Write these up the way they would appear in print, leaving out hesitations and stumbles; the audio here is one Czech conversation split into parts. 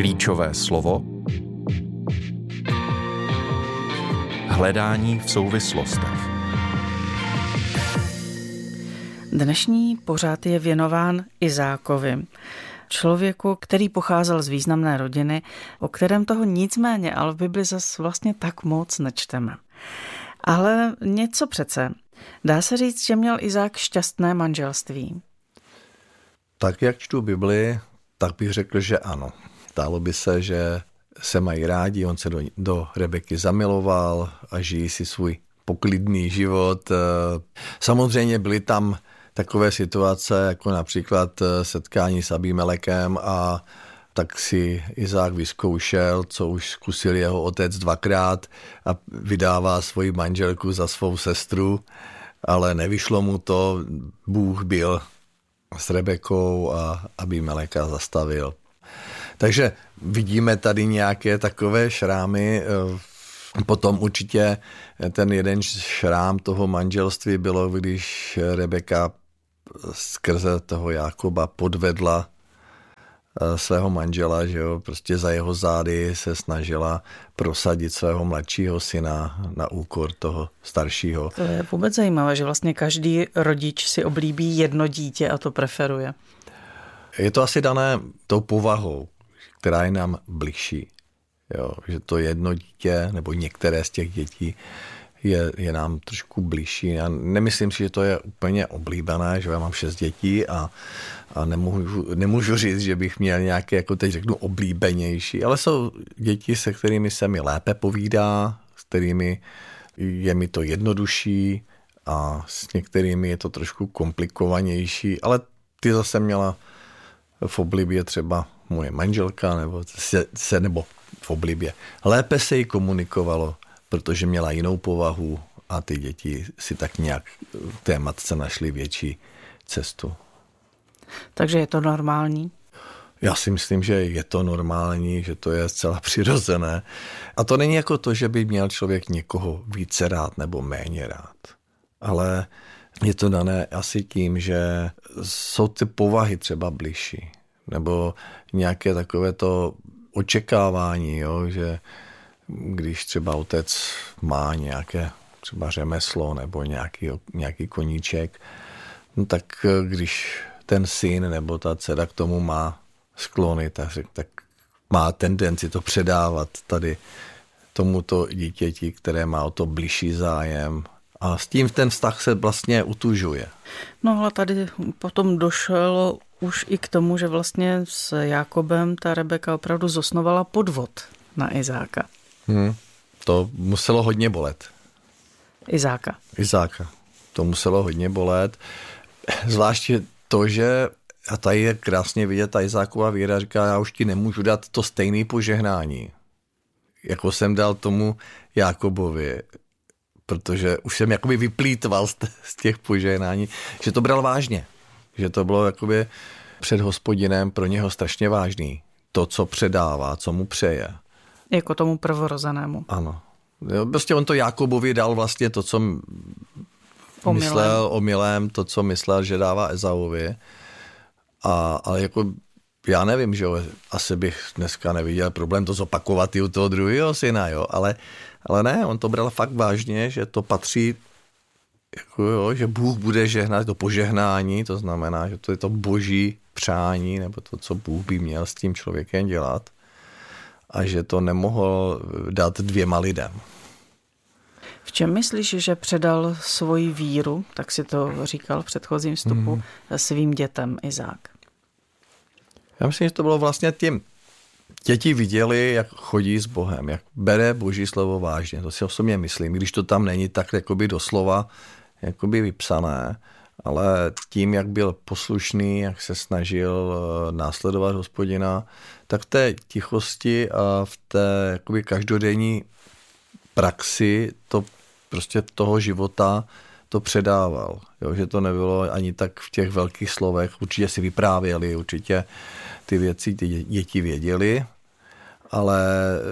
Klíčové slovo hledání v souvislostech. Dnešní pořad je věnován Izákovi, člověku, který pocházel z významné rodiny, o kterém toho nicméně, ale v Bibli zase vlastně tak moc nečteme. Ale něco přece. Dá se říct, že měl Izák šťastné manželství? Tak jak čtu Bibli, tak bych řekl, že ano. Zdálo by se, že se mají rádi, on se do Rebeky zamiloval a žijí si svůj poklidný život. Samozřejmě byly tam takové situace, jako například setkání s Abimelekem, a tak si Izák vyzkoušel, co už zkusil jeho otec dvakrát, a vydává svoji manželku za svou sestru, ale nevyšlo mu to. Bůh byl s Rebekou a Abimeleka zastavil. Takže vidíme tady nějaké takové šrámy. Potom určitě ten jeden šrám toho manželství bylo, když Rebeka skrze toho Jákoba podvedla svého manžela, že jo, prostě za jeho zády se snažila prosadit svého mladšího syna na úkor toho staršího. To je vůbec zajímavé, že vlastně každý rodič si oblíbí jedno dítě a to preferuje. Je to asi dané tou povahou, která je nám bližší. Jo, že to jedno dítě, nebo některé z těch dětí je nám trošku bližší. Já nemyslím si, že to je úplně oblíbené, že já mám 6 dětí a nemůžu říct, že bych měl nějaké, jako teď řeknu, oblíbenější, ale jsou děti, se kterými se mi lépe povídá, s kterými je mi to jednodušší, a s některými je to trošku komplikovanější, ale ty zase měla v oblibě třeba moje manželka, nebo v oblibě. Lépe se jí komunikovalo, protože měla jinou povahu a ty děti si tak nějak té matce našly větší cestu. Takže je to normální? Já si myslím, že je to normální, že to je zcela přirozené. A to není jako to, že by měl člověk někoho více rád nebo méně rád. Ale je to dané asi tím, že jsou ty povahy třeba bližší. Nebo nějaké takové to očekávání, jo, že když třeba otec má nějaké třeba řemeslo nebo nějaký koníček, no tak když ten syn nebo ta dcera k tomu má sklony, tak má tendenci to předávat tady tomuto dítěti, které má o to bližší zájem, a s tím ten vztah se vlastně utužuje. No ale tady potom došlo už i k tomu, že vlastně s Jákobem ta Rebeka opravdu zosnovala podvod na Izáka. To muselo hodně bolet. Izáka. To muselo hodně bolet. Zvláště to, že, a tady je krásně vidět, ta Izákova víra říká, já už ti nemůžu dát to stejné požehnání, jako jsem dal tomu Jákobovi, protože už jsem jakoby vyplýtval z těch požehnání, že to bral vážně. Že to bylo jakoby před Hospodinem pro něho strašně vážný. To, co předává, co mu přeje. Jako tomu prvorozenému. Ano. Prostě on to Jákobovi dal vlastně to, co myslel omylem, to, co myslel, že dává Ezauovi. Ale jako já nevím, že jo, asi bych dneska neviděl problém to zopakovat i u toho druhého syna, jo, ale ne, on to bral fakt vážně, že to patří, jako jo, že Bůh bude žehnat, to požehnání, to znamená, že to je to boží přání, nebo to, co Bůh by měl s tím člověkem dělat, a že to nemohl dát 2 lidem. V čem myslíš, že předal svoji víru, tak si to říkal v předchozím vstupu, svým dětem Izák? Já myslím, že to bylo vlastně tím. Děti viděli, jak chodí s Bohem, jak bere boží slovo vážně. To si osobně myslím, když to tam není tak jakoby doslova jakoby vypsané, ale tím, jak byl poslušný, jak se snažil následovat Hospodina, tak v té tichosti a v té jakoby každodenní praxi to prostě toho života to předával. Jo, že to nebylo ani tak v těch velkých slovech. Určitě si vyprávěli, určitě ty věci ty děti věděli, ale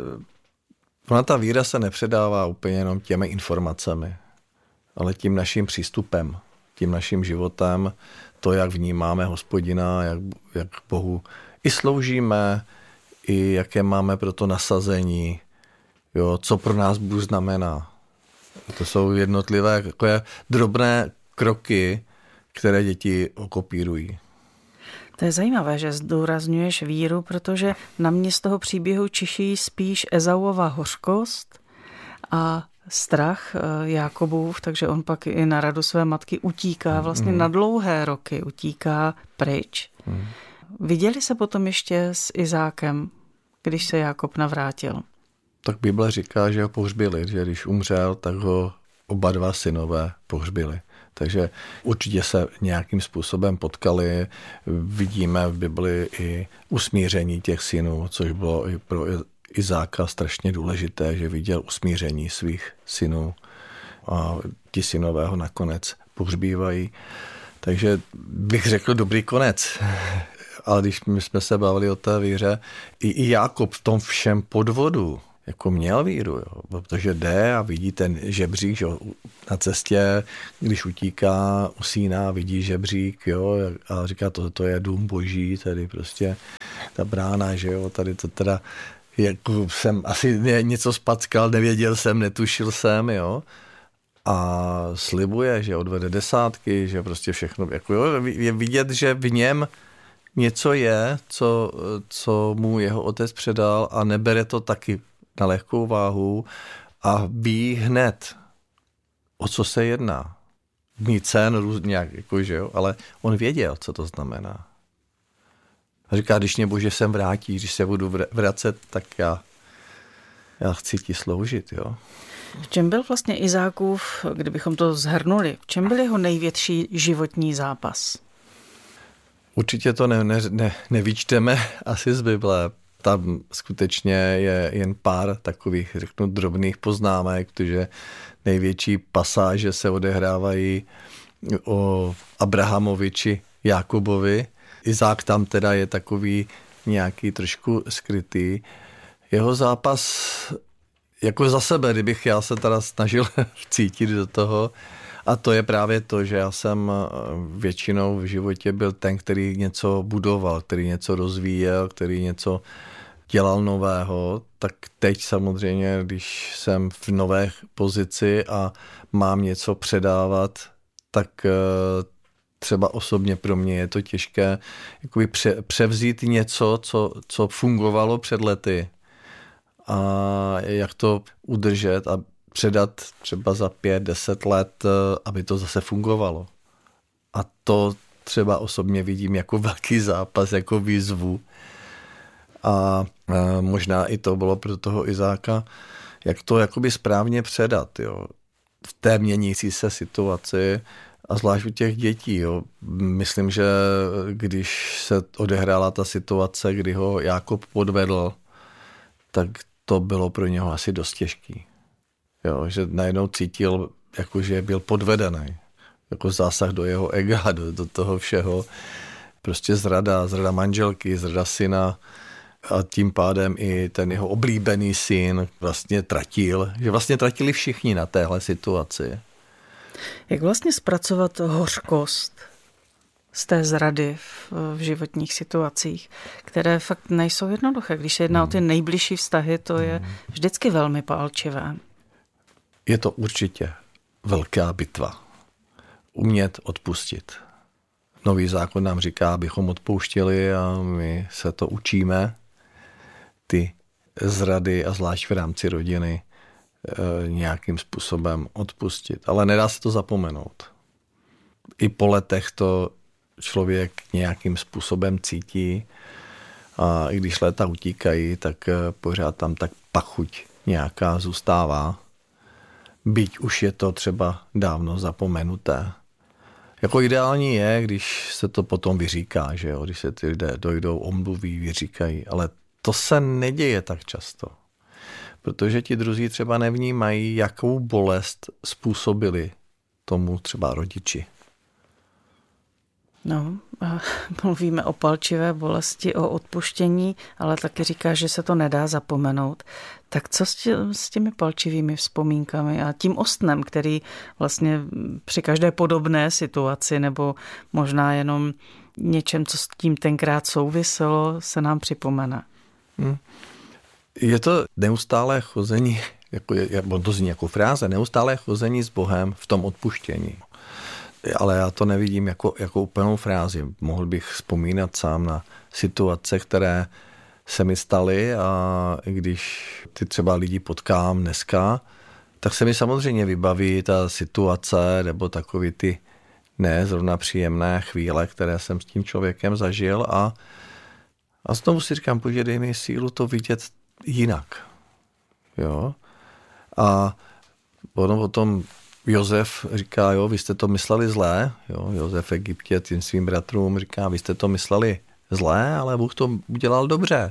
ona ta víra se nepředává úplně jenom těmi informacemi, ale tím naším přístupem, tím naším životem, to, jak vnímáme Hospodina, jak Bohu i sloužíme, i jaké máme pro to nasazení, jo, co pro nás Bůh znamená. To jsou jednotlivé takové drobné kroky, které děti okopírují. To je zajímavé, že zdůrazňuješ víru, protože na mě z toho příběhu čiší spíš Ezauova hořkost a strach Jákobův, takže on pak i na radu své matky utíká vlastně na dlouhé roky, utíká pryč. Viděli se potom ještě s Izákem, když se Jákob navrátil? Tak Bible říká, že ho pohřbili, že když umřel, tak ho oba dva synové pohřbili. Takže určitě se nějakým způsobem potkali. Vidíme v Bibli i usmíření těch synů, což bylo i pro Izáka strašně důležité, že viděl usmíření svých synů a ti synové ho nakonec pohřbívají. Takže bych řekl dobrý konec. Ale když my jsme se bavili o té víře, i Jákob v tom všem podvodu jako měl víru, jo, protože jde a vidí ten žebřík, že na cestě, když utíká, usíná, vidí žebřík, jo, a říká, to je dům boží, tady prostě ta brána, že jo, tady to teda, jako jsem asi něco spackal, nevěděl jsem, netušil jsem, jo, a slibuje, že odvede desátky, že prostě všechno, jako jo, je vidět, že v něm něco je, co mu jeho otec předal a nebere to taky na lehkou váhu a ví hned, o co se jedná. Mít cen nějak, jako, že jo, ale on věděl, co to znamená. A říká, když mě Bože sem vrátí, když se budu vracet, tak já chci ti sloužit, jo. V čem byl vlastně Izákův, kdybychom to shrnuli, v čem byl jeho největší životní zápas? Určitě to nevyčteme asi z Bible. Tam skutečně je jen pár takových, řeknu, drobných poznámek, protože největší pasáže se odehrávají o Abrahamovi či Jákobovi. Izák tam teda je takový nějaký trošku skrytý. Jeho zápas, jako za sebe, kdybych já se teda snažil cítit do toho, a to je právě to, že já jsem většinou v životě byl ten, který něco budoval, který něco rozvíjel, který něco dělal nového, tak teď samozřejmě, když jsem v nové pozici a mám něco předávat, tak třeba osobně pro mě je to těžké jakoby převzít něco, co fungovalo před lety a jak to udržet a předat třeba za 5-10 let, aby to zase fungovalo. A to třeba osobně vidím jako velký zápas, jako výzvu. A možná i to bylo pro toho Izáka, jak to jakoby správně předat, jo. V té měnící se situaci a zvlášť u těch dětí, jo. Myslím, že když se odehrála ta situace, kdy ho Jákob podvedl, tak to bylo pro něho asi dost těžký. Jo, že najednou cítil, jako že byl podvedený. Jako zásah do jeho ega, do toho všeho. Prostě zrada manželky, zrada syna a tím pádem i ten jeho oblíbený syn vlastně tratil. Že vlastně tratili všichni na téhle situaci. Jak vlastně zpracovat hořkost z té zrady v životních situacích, které fakt nejsou jednoduché. Když se jedná o ty nejbližší vztahy, to je vždycky velmi palčivé. Je to určitě velká bitva. Umět odpustit. Nový zákon nám říká, abychom odpouštěli a my se to učíme. Ty zrady a zvlášť v rámci rodiny nějakým způsobem odpustit. Ale nedá se to zapomenout. I po letech to člověk nějakým způsobem cítí a i když léta utíkají, tak pořád tam tak pachuť nějaká zůstává. Byť už je to třeba dávno zapomenuté. Jako ideální je, když se to potom vyříká, že jo? Když se ty lidé dojdou, omluví, vyříkají, ale to se neděje tak často. Protože ti druzí třeba nevnímají, jakou bolest způsobili tomu třeba rodiči. No, mluvíme o palčivé bolesti, o odpuštění, ale taky říká, že se to nedá zapomenout. Tak co s těmi palčivými vzpomínkami a tím ostnem, který vlastně při každé podobné situaci nebo možná jenom něčem, co s tím tenkrát souviselo, se nám připomene? Je to neustálé chození, to zní jako fráze, neustálé chození s Bohem v tom odpuštění. Ale já to nevidím jako úplnou frázi. Mohl bych vzpomínat sám na situace, které se mi staly, a když ty třeba lidi potkám dneska, tak se mi samozřejmě vybaví ta situace nebo takový ty ne zrovna příjemné chvíle, které jsem s tím člověkem zažil, a znovu si říkám, Bože, dej mi sílu to vidět jinak. Jo? A potom Josef říká, jo, vy jste to mysleli zlé, jo, Josef v Egyptě tím svým bratrům říká, vy jste to mysleli zlé, ale Bůh to udělal dobře.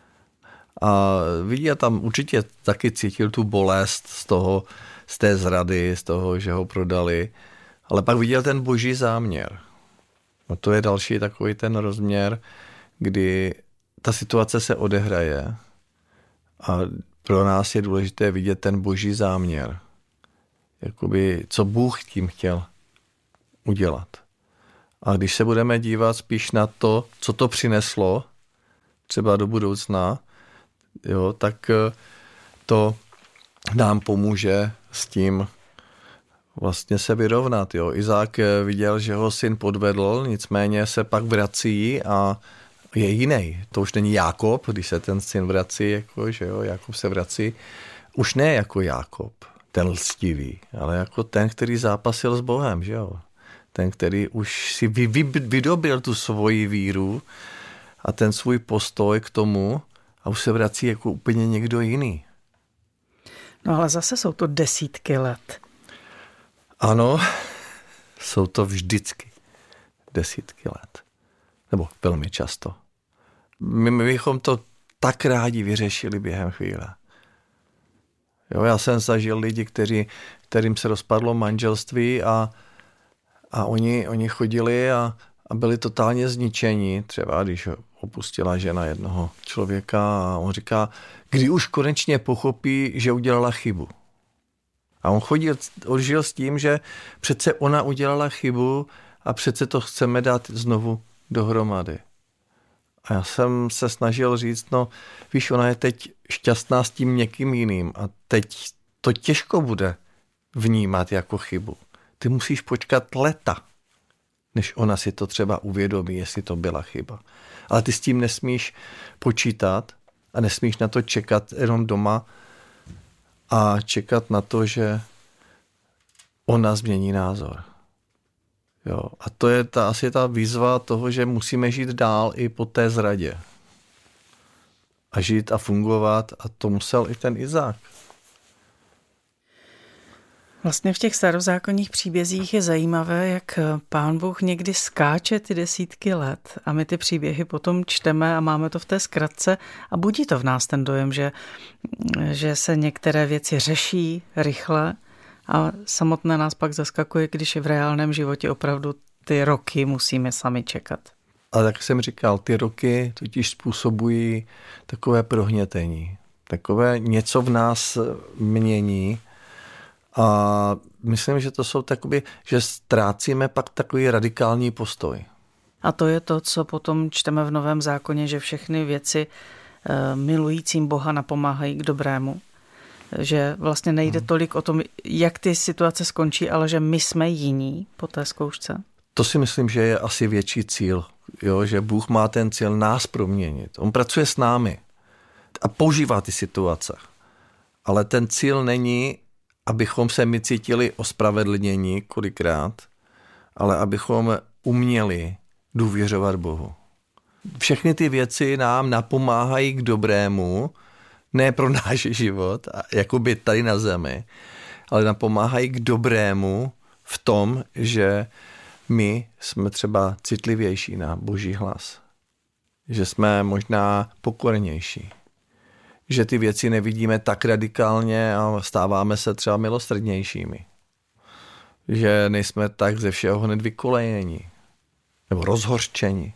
A vidí, a tam určitě taky cítil tu bolest z té zrady, z toho, že ho prodali, ale pak viděl ten boží záměr. No to je další takový ten rozměr, kdy ta situace se odehraje a pro nás je důležité vidět ten boží záměr. Jakoby, co Bůh tím chtěl udělat. A když se budeme dívat spíš na to, co to přineslo, třeba do budoucna, jo, tak to nám pomůže s tím vlastně se vyrovnat. Jo. Izák viděl, že ho syn podvedl, nicméně se pak vrací a je jiný. To už není Jákob, když se ten syn vrací, jako, že jo, Jákob se vrací, už ne jako Jákob, ten lstivý, ale jako ten, který zápasil s Bohem, že jo. Ten, který už si vydobil tu svoji víru a ten svůj postoj k tomu a už se vrací jako úplně někdo jiný. No ale zase jsou to desítky let. Ano, jsou to vždycky desítky let. Nebo velmi často. My bychom to tak rádi vyřešili během chvíle. Jo, já jsem zažil lidi, kterým se rozpadlo manželství a oni chodili a byli totálně zničeni. Třeba když opustila žena jednoho člověka a on říká, kdy už konečně pochopí, že udělala chybu. A on žil s tím, že přece ona udělala chybu a přece to chceme dát znovu dohromady. A já jsem se snažil říct, no víš, ona je teď šťastná s tím někým jiným a teď to těžko bude vnímat jako chybu. Ty musíš počkat léta, než ona si to třeba uvědomí, jestli to byla chyba. Ale ty s tím nesmíš počítat a nesmíš na to čekat jenom doma a čekat na to, že ona změní názor. Jo, a to je asi ta výzva toho, že musíme žít dál i po té zradě. A žít a fungovat, a to musel i ten Izák. Vlastně v těch starozákonních příbězích je zajímavé, jak Pán Bůh někdy skáče ty desítky let a my ty příběhy potom čteme a máme to v té zkratce a budí to v nás ten dojem, že se některé věci řeší rychle a samotné nás pak zaskakuje, když v reálném životě opravdu ty roky musíme sami čekat. Ale jak jsem říkal, ty roky totiž způsobují takové prohnětení. Takové něco v nás mění a myslím, že to jsou takoby, že ztrácíme pak takový radikální postoj. A to je to, co potom čteme v Novém zákoně, že všechny věci milujícím Boha napomáhají k dobrému. Že vlastně nejde tolik o tom, jak ty situace skončí, ale že my jsme jiní po té zkoušce. To si myslím, že je asi větší cíl, jo? Že Bůh má ten cíl nás proměnit. On pracuje s námi a používá ty situace. Ale ten cíl není, abychom se my cítili ospravedlnění kolikrát, ale abychom uměli důvěřovat Bohu. Všechny ty věci nám napomáhají k dobrému, ne pro náš život, jakoby tady na zemi, ale napomáhají k dobrému v tom, že my jsme třeba citlivější na Boží hlas. Že jsme možná pokornější. Že ty věci nevidíme tak radikálně a stáváme se třeba milosrdnějšími. Že nejsme tak ze všeho hned vykolejení. Nebo rozhořčení.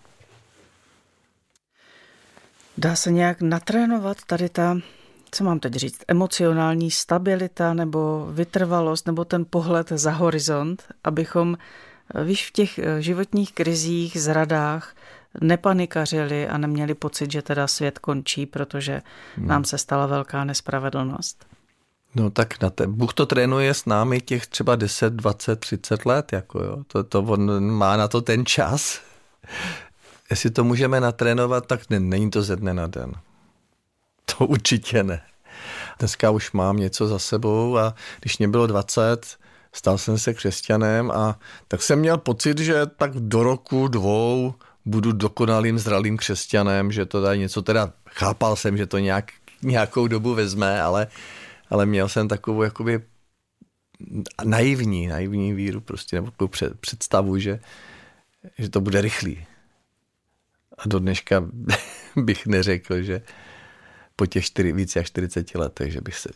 Dá se nějak natrénovat tady ta, co mám teď říct, emocionální stabilita nebo vytrvalost nebo ten pohled za horizont, abychom, víš, v těch životních krizích, zradách nepanikařili a neměli pocit, že teda svět končí, protože nám se stala velká nespravedlnost. No tak Bůh to trénuje s námi těch třeba 10, 20, 30 let. Jako jo. To on má na to ten čas. Jestli to můžeme natrénovat, tak není to ze dne na den. To určitě ne. Dneska už mám něco za sebou a když mě bylo 20, stal jsem se křesťanem a tak jsem měl pocit, že tak do roku, 2 budu dokonalým, zralým křesťanem, že to tady něco, teda chápal jsem, že to nějakou dobu vezme, ale měl jsem takovou jakoby naivní víru prostě, nebo takovou představu, že to bude rychlý. A do dneška bych neřekl, že po těch více jak 40 letech, že bych se,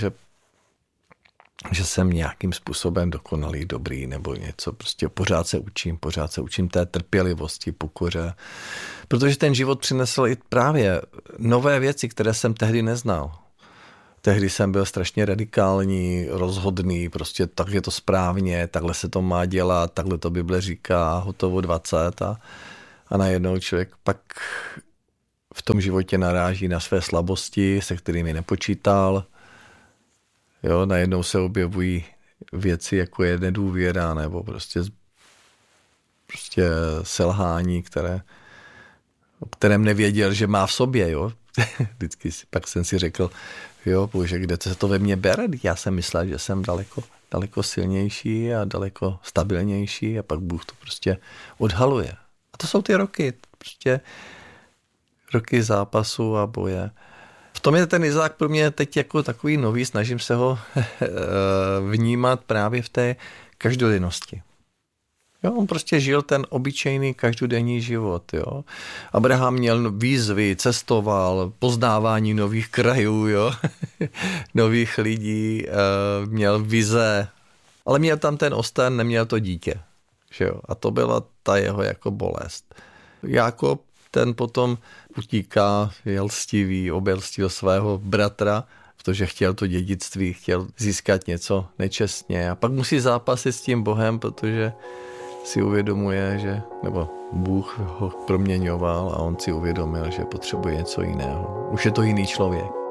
že jsem nějakým způsobem dokonalý, dobrý nebo něco. Prostě pořád se učím té trpělivosti, pokoře. Protože ten život přinesl i právě nové věci, které jsem tehdy neznal. Tehdy jsem byl strašně radikální, rozhodný, prostě tak je to správně, takhle se to má dělat, takhle to Bible říká, hotovo 20 a najednou člověk pak v tom životě naráží na své slabosti, se kterými nepočítal. Jo, najednou se objevují věci, jako je nedůvěra nebo prostě selhání, o kterém nevěděl, že má v sobě. Jo. Vždycky pak jsem si řekl, bože, kde se to ve mně bere? Já jsem myslel, že jsem daleko silnější a daleko stabilnější a pak Bůh to prostě odhaluje. A to jsou ty roky, prostě roky zápasu a boje. V tom je ten Izák pro mě teď jako takový nový, snažím se ho vnímat právě v té každodennosti. Jo, on prostě žil ten obyčejný každodenní život. Jo. Abraham měl výzvy, cestoval, poznávání nových krajů, nových lidí, měl vize, ale měl tam ten ostan, neměl to dítě. Že jo. A to byla ta jeho jako bolest. Jákob, ten potom utíká, je lstivý, obelstil svého bratra, protože chtěl to dědictví, chtěl získat něco nečestně a pak musí zápasit s tím Bohem, protože si uvědomuje, nebo Bůh ho proměňoval a on si uvědomil, že potřebuje něco jiného. Už je to jiný člověk.